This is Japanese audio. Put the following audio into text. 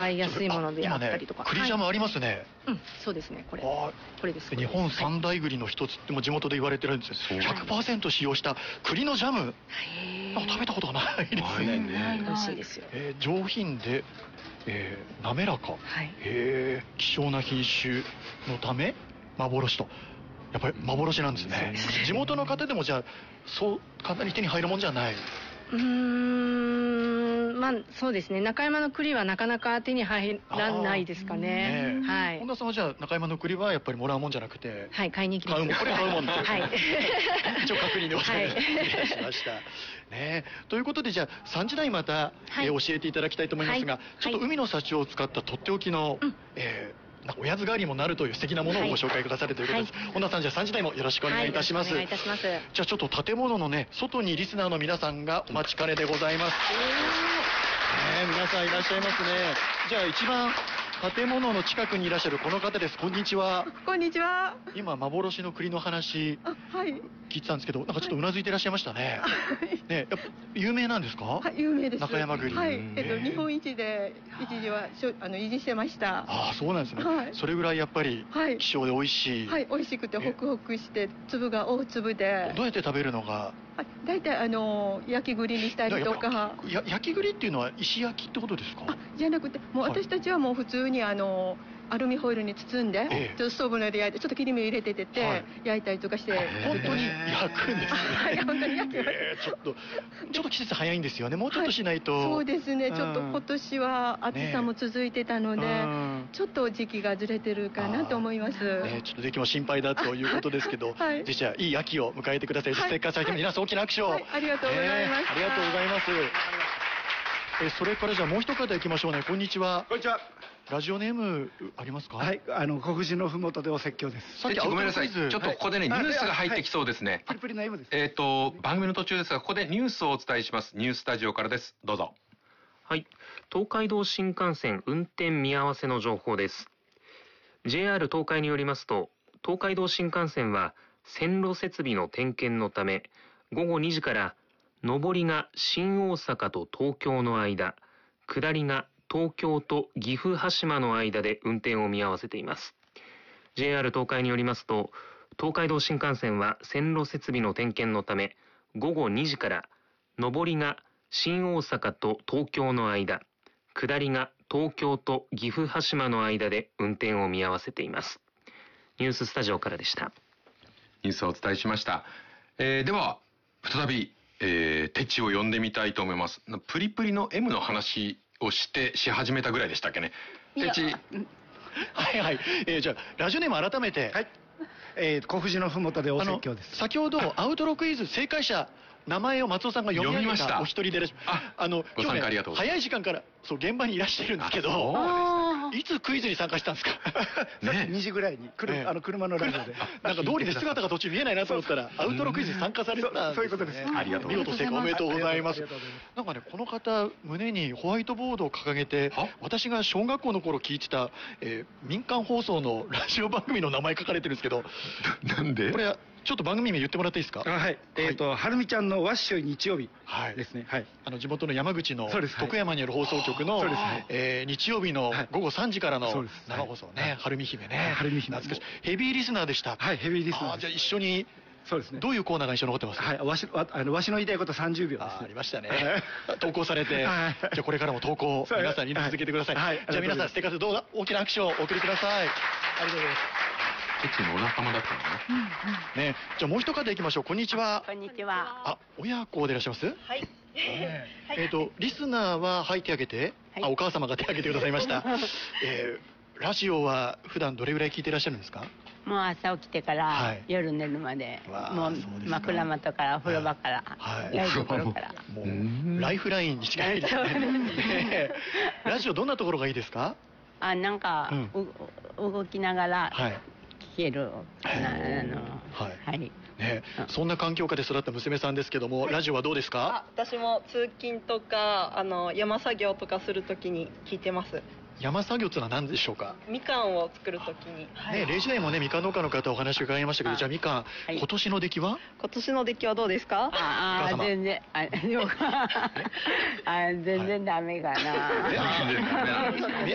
使いやすいものであったりとか。 栗ジャムありますね。 そうですね、これです。 日本三大栗の一つっても地元で言われてるんですよ。100% 使用した栗のジャム。食べたことがないですね。 美味しいですよ。 上品で滑らか。希少な品種のため幻と。やっぱり幻なんですね。地元の方でもじゃあそう簡単に手に入るもんじゃない。 まあそうですね。中山の栗はなかなか手に入らないですかね。 本田さんはじゃあ中山の栗はやっぱりもらうもんじゃなくて、 買いに行きます。 これ買うもんですよ。一応確認でお願いしました。ということでじゃあ3時台また教えていただきたいと思いますが、ちょっと海の幸を使ったとっておきのおやつ代わりにもなるという素敵なものをご紹介くださるということです。本田さん、じゃあ3時台もよろしくお願いいたします。じゃあちょっと建物のね外にリスナーの皆さんがお待ちかねでございます。皆さんいらっしゃいますね。じゃあ一番建物の近くにいらっしゃるこの方です。こんにちは。 こんにちは。 今幻の栗の話聞いてたんですけど、なんかちょっとうなずいていらっしゃいましたね。やっぱ有名なんですか？ 有名です。 中山栗。 日本一で一時は維持してました。 そうなんですね。それぐらいやっぱり希少で美味しい。 美味しくてホクホクして粒が大粒で。 どうやって食べるのが？ 大体焼き栗にしたりとか。 焼き栗っていうのは石焼きってことですか？ じゃなくて、もう私たちはもう普通にアルミホイルに包んで、ちょっとストーブの上で焼いて、ちょっと切り身入れて焼いたりとかして。 本当に焼くんですね。 本当に焼きます。 ちょっと季節早いんですよね。もうちょっとしないと。 そうですね。ちょっと今年は暑さも続いてたので、ちょっと時期がずれてるかなと思います。ちょっと時期も心配だということですけど、じゃあいい秋を迎えてください。ステッカーされて皆さん大きな拍手を。 ありがとうございます。 ありがとうございます。それからじゃあもう一方行きましょうね。こんにちは。 こんにちは。 ラジオネームありますか？ 小藤のふもとでお説教です。 ごめんなさい。ちょっとここでね、ニュースが入ってきそうですね。 プリプリの M です。 番組の途中ですが、ここでニュースをお伝えします。ニューススタジオからです。どうぞ。 はい。東海道新幹線運転見合わせの情報です。JR 東海によりますと、東海道新幹線は線路設備の点検のため、午後2時から上りが新大阪と東京の間、下りが東京と岐阜羽島の間で運転を見合わせています。JR 東海によりますと、東海道新幹線は線路設備の点検のため、午後2時から上りが新大阪と東京の間、下りが東京と岐阜羽島の間で運転を見合わせています。ニューススタジオからでした。 ニュースをお伝えしました。では再び、テチを呼んでみたいと思います。プリプリの M の話をし始めたぐらいでしたっけね。テチ。 じゃあラジオネーム改めて。 小藤のふもとでお説教です。 先ほどアウトロクイズ正解者名前を松尾さんが読み上げたお一人でいらっしゃる。 ご参加ありがとうございます。 早い時間から現場にいらっしゃるんですけど、いつクイズに参加したんですか？ 2時ぐらいに車のラジオで。 なんか通りで姿が途中見えないなと思ったらアウトロクイズに参加されてた。 そういうことです。 ありがとうございます。見事成功おめでとうございます。なんかね、この方胸にホワイトボードを掲げて、私が小学校の頃聞いてた民間放送のラジオ番組の名前書かれてるんですけど、 なんで？ これちょっと番組名言ってもらっていいですか？ はるみちゃんのワッショイ日曜日ですね。 地元の山口の徳山にある放送局の日曜日の午後3時からの生放送ね、はるみ姫ね。懐かしい。ヘビーリスナーでした。 ヘビーリスナー。 じゃあ一緒に。そうですね。どういうコーナーが印象に残ってますか？ わしの言いたいこと30秒です。 ありましたね。投稿されて、じゃあこれからも投稿皆さんに続けてください。じゃあ皆さんステッカーでどうぞ大きな拍手をお送りください。ありがとうございます。 テチのお仲間だったのね。じゃあもう一方行きましょう。こんにちは。 こんにちは。 親子でいらっしゃいます？ はい。 リスナーは手挙げて、お母様が手挙げてくださいました。ラジオは普段どれぐらい聞いていらっしゃるんですか？ もう朝起きてから夜寝るまで、もう枕元からお風呂場から台所から、 もうライフラインに近いですね。ラジオどんなところがいいですか？ なんか動きながら聞ける。 そんな環境下で育った娘さんですけども、ラジオはどうですか？ 私も通勤とか山作業とかするときに聞いてます。 山作業ってのは何でしょうか？ みかんを作るときに。 0時台もね、みかん農家の方お話伺いましたけど、じゃあみかん、今年の出来は？ 今年の出来はどうですか？ 全然全然ダメかな。